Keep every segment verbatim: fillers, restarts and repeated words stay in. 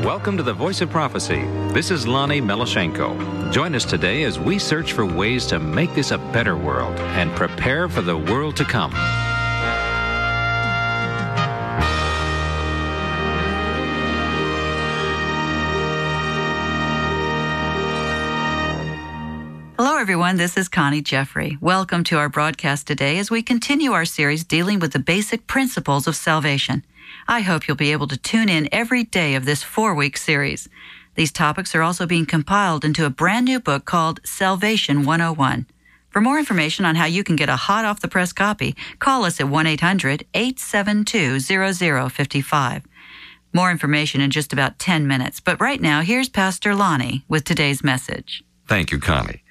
Welcome to the Voice of Prophecy. This is Lonnie Melashenko. Join us today as we search for ways to make this a better world and prepare for the world to come. Hello, everyone. This is Connie Jeffrey. Welcome to our broadcast today as we continue our series dealing with the basic principles of salvation. I hope you'll be able to tune in every day of this four-week series. These topics are also being compiled into a brand new book called Salvation one oh one. For more information on how you can get a hot-off-the-press copy, call us at one eight hundred, eight seven two, zero zero five five. More information in just about ten minutes, but right now, here's Pastor Lonnie with today's message. Thank you, Connie.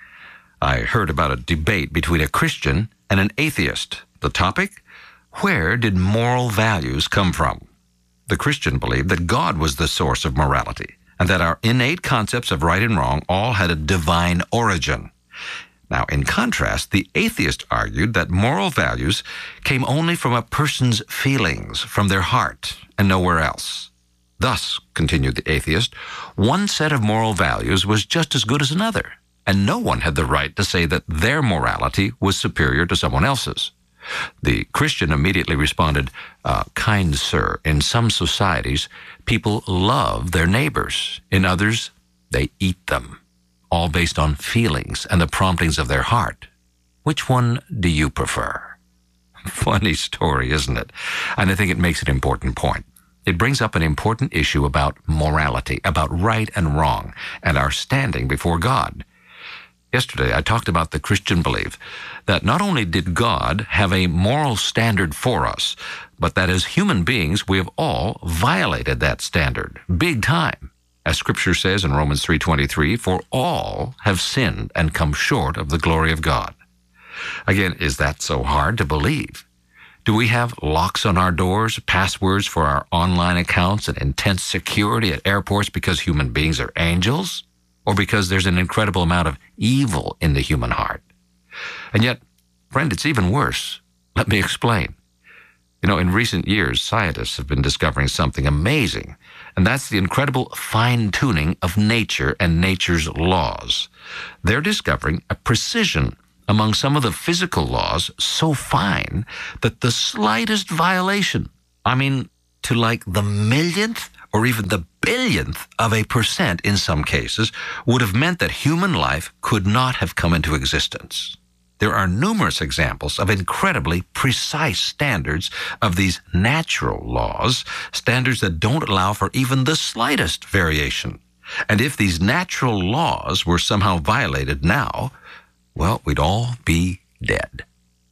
I heard about a debate between a Christian and an atheist. The topic? Where did moral values come from? The Christian believed that God was the source of morality, and that our innate concepts of right and wrong all had a divine origin. Now, in contrast, the atheist argued that moral values came only from a person's feelings, from their heart, and nowhere else. Thus, continued the atheist, one set of moral values was just as good as another, and no one had the right to say that their morality was superior to someone else's. The Christian immediately responded, uh, kind sir, in some societies, people love their neighbors. In others, they eat them, all based on feelings and the promptings of their heart. Which one do you prefer? Funny story, isn't it? And I think it makes an important point. It brings up an important issue about morality, about right and wrong, and our standing before God. Yesterday, I talked about the Christian belief that not only did God have a moral standard for us, but that as human beings, we have all violated that standard, big time. As Scripture says in Romans three twenty-three, for all have sinned and come short of the glory of God. Again, is that so hard to believe? Do we have locks on our doors, passwords for our online accounts, and intense security at airports because human beings are angels? Or because there's an incredible amount of evil in the human heart? And yet, friend, it's even worse. Let me explain. You know, in recent years, scientists have been discovering something amazing, and that's the incredible fine-tuning of nature and nature's laws. They're discovering a precision among some of the physical laws so fine that the slightest violation, I mean, to like the millionth or even the billionth of a percent in some cases, would have meant that human life could not have come into existence. There are numerous examples of incredibly precise standards of these natural laws, standards that don't allow for even the slightest variation. And if these natural laws were somehow violated now, well, we'd all be dead.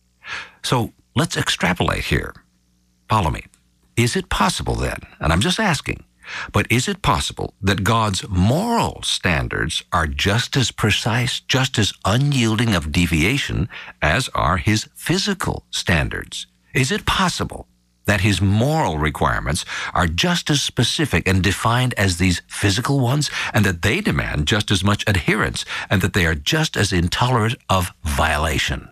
So let's extrapolate here. Follow me. Is it possible then, and I'm just asking, but is it possible that God's moral standards are just as precise, just as unyielding of deviation as are his physical standards? Is it possible that his moral requirements are just as specific and defined as these physical ones, and that they demand just as much adherence, and that they are just as intolerant of violation?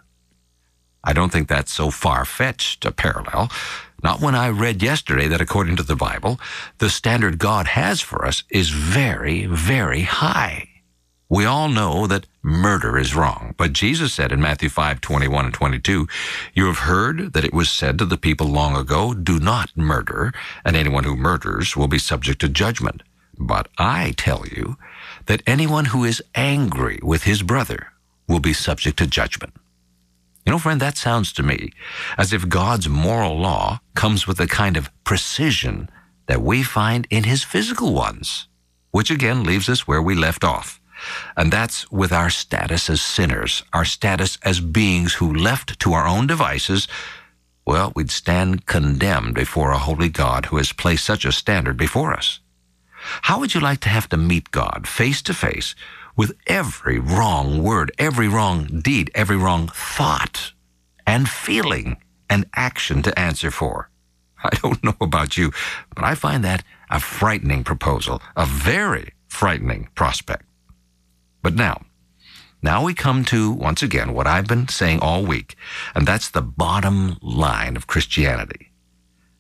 I don't think that's so far-fetched a parallel. Not when I read yesterday that according to the Bible, the standard God has for us is very, very high. We all know that murder is wrong, but Jesus said in Matthew five, twenty-one and twenty-two, you have heard that it was said to the people long ago, do not murder, and anyone who murders will be subject to judgment. But I tell you that anyone who is angry with his brother will be subject to judgment. You know, friend, that sounds to me as if God's moral law comes with the kind of precision that we find in his physical ones, which again leaves us where we left off. And that's with our status as sinners, our status as beings who, left to our own devices, well, we'd stand condemned before a holy God who has placed such a standard before us. How would you like to have to meet God face to face with every wrong word, every wrong deed, every wrong thought and feeling and action to answer for? I don't know about you, but I find that a frightening proposal, a very frightening prospect. But now, now we come to, once again, what I've been saying all week, and that's the bottom line of Christianity.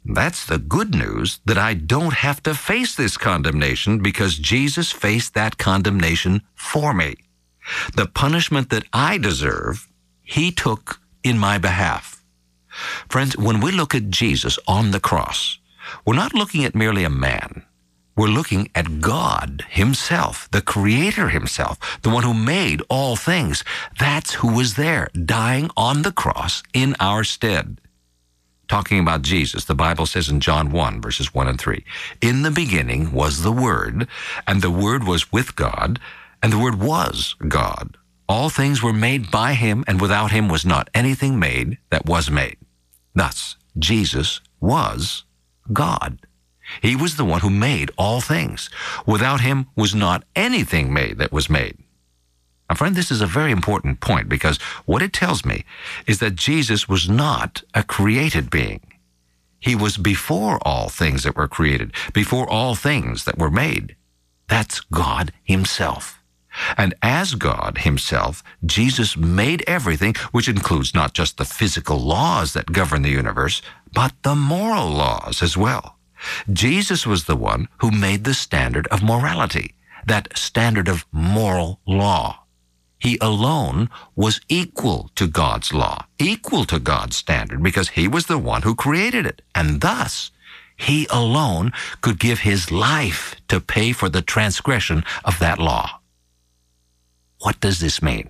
That's the good news, that I don't have to face this condemnation because Jesus faced that condemnation for me. The punishment that I deserve, he took in my behalf. Friends, when we look at Jesus on the cross, we're not looking at merely a man. We're looking at God himself, the Creator himself, the one who made all things. That's who was there, dying on the cross in our stead. Talking about Jesus, the Bible says in John one, verses one and three, "In the beginning was the Word, and the Word was with God, and the Word was God. All things were made by him, and without him was not anything made that was made." Thus, Jesus was God. He was the one who made all things. Without him was not anything made that was made. Now, friend, this is a very important point, because what it tells me is that Jesus was not a created being. He was before all things that were created, before all things that were made. That's God himself. And as God himself, Jesus made everything, which includes not just the physical laws that govern the universe, but the moral laws as well. Jesus was the one who made the standard of morality, that standard of moral law. He alone was equal to God's law, equal to God's standard, because he was the one who created it. And thus, he alone could give his life to pay for the transgression of that law. What does this mean?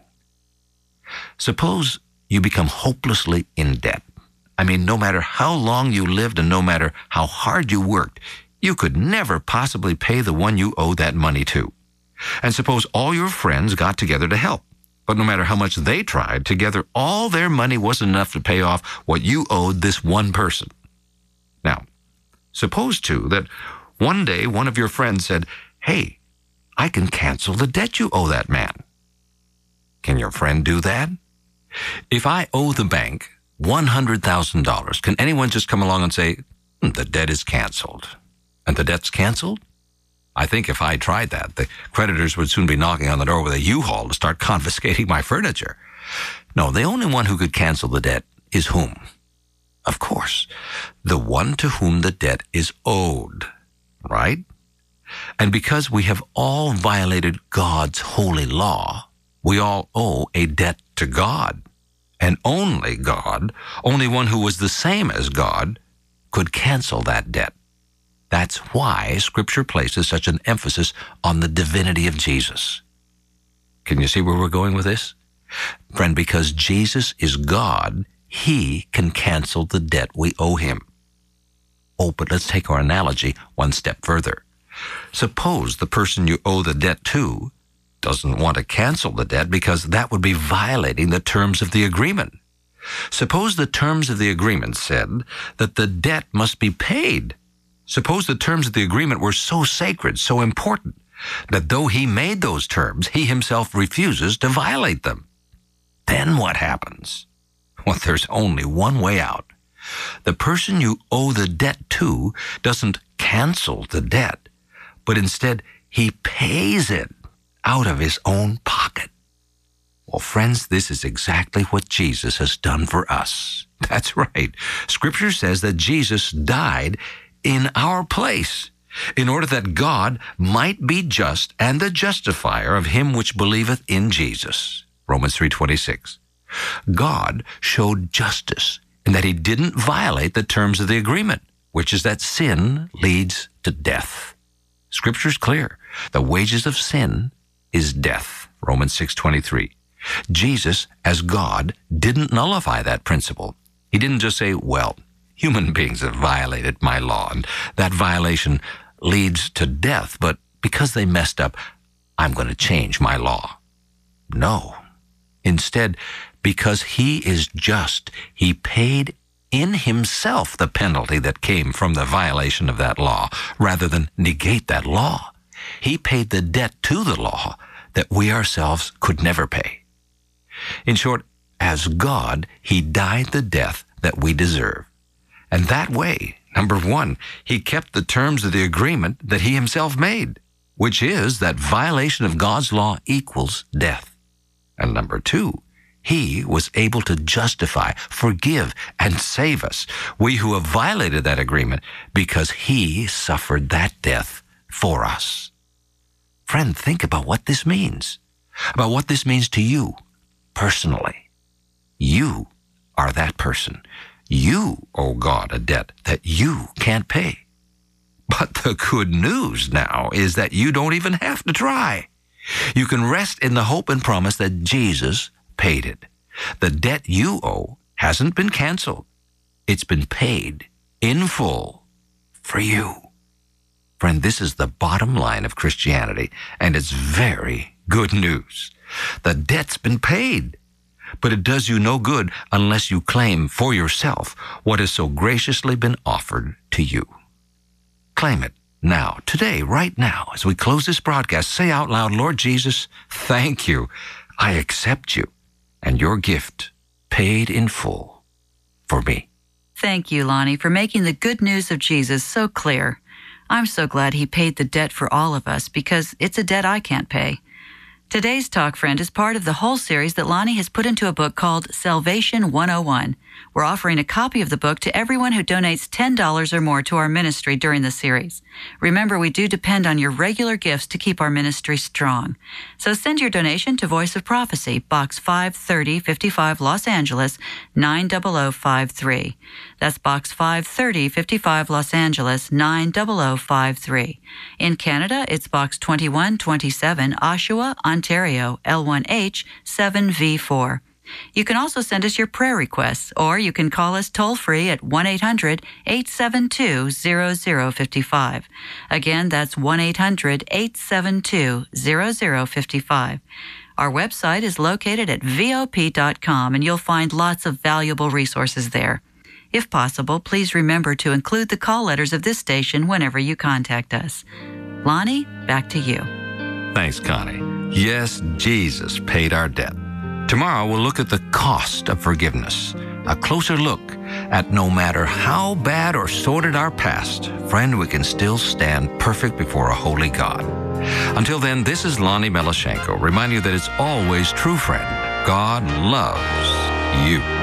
Suppose you become hopelessly in debt. I mean, no matter how long you lived and no matter how hard you worked, you could never possibly pay the one you owe that money to. And suppose all your friends got together to help, but no matter how much they tried, together all their money wasn't enough to pay off what you owed this one person. Now, suppose, too, that one day one of your friends said, "Hey, I can cancel the debt you owe that man." Can your friend do that? If I owe the bank one hundred thousand dollars, can anyone just come along and say, hmm, the debt is canceled? And the debt's canceled? I think if I tried that, the creditors would soon be knocking on the door with a U-Haul to start confiscating my furniture. No, the only one who could cancel the debt is whom? Of course, the one to whom the debt is owed, right? And because we have all violated God's holy law, we all owe a debt to God. And only God, only one who was the same as God, could cancel that debt. That's why Scripture places such an emphasis on the divinity of Jesus. Can you see where we're going with this? Friend, because Jesus is God, he can cancel the debt we owe him. Oh, but let's take our analogy one step further. Suppose the person you owe the debt to doesn't want to cancel the debt because that would be violating the terms of the agreement. Suppose the terms of the agreement said that the debt must be paid. Suppose the terms of the agreement were so sacred, so important, that though he made those terms, he himself refuses to violate them. Then what happens? Well, there's only one way out. The person you owe the debt to doesn't cancel the debt, but instead he pays it out of his own pocket. Well, friends, this is exactly what Jesus has done for us. That's right. Scripture says that Jesus died in our place, in order that God might be just and the justifier of him which believeth in Jesus. Romans three twenty-six. God showed justice in that he didn't violate the terms of the agreement, which is that sin leads to death. Scripture's clear. The wages of sin is death. Romans six twenty-three. Jesus, as God, didn't nullify that principle. He didn't just say, well, human beings have violated my law, and that violation leads to death, but because they messed up, I'm going to change my law. No. Instead, because he is just, he paid in himself the penalty that came from the violation of that law, rather than negate that law. He paid the debt to the law that we ourselves could never pay. In short, as God, he died the death that we deserve. And that way, number one, he kept the terms of the agreement that he himself made, which is that violation of God's law equals death. And number two, He was able to justify, forgive, and save us, we who have violated that agreement, because he suffered that death for us. Friend, think about what this means, about what this means to you personally. You are that person. You owe God a debt that you can't pay. But the good news now is that you don't even have to try. You can rest in the hope and promise that Jesus paid it. The debt you owe hasn't been canceled. It's been paid in full for you. Friend, this is the bottom line of Christianity, and it's very good news. The debt's been paid, but it does you no good unless you claim for yourself what has so graciously been offered to you. Claim it now, today, right now, as we close this broadcast. Say out loud, Lord Jesus, thank you. I accept you and your gift paid in full for me. Thank you, Lonnie, for making the good news of Jesus so clear. I'm so glad he paid the debt for all of us, because it's a debt I can't pay. Today's talk, friend, is part of the whole series that Lonnie has put into a book called Salvation one oh one. We're offering a copy of the book to everyone who donates ten dollars or more to our ministry during the series. Remember, we do depend on your regular gifts to keep our ministry strong. So send your donation to Voice of Prophecy, Box five thirty fifty-five, Los Angeles, nine zero zero five three. That's Box five thirty fifty-five, Los Angeles, nine zero zero five three. In Canada, it's Box twenty-one twenty-seven, Oshawa, Ontario, L one H seven V four. You can also send us your prayer requests, or you can call us toll-free at one eight hundred eight seven two zero zero five five. Again, that's one eight hundred eight seven two zero zero five five. Our website is located at V O P dot com, and you'll find lots of valuable resources there. If possible, please remember to include the call letters of this station whenever you contact us. Lonnie, back to you. Thanks, Connie. Yes, Jesus paid our debt. Tomorrow we'll look at the cost of forgiveness, a closer look at no matter how bad or sordid our past, friend, we can still stand perfect before a holy God. Until then, this is Lonnie Melashenko, reminding you that it's always true, friend. God loves you.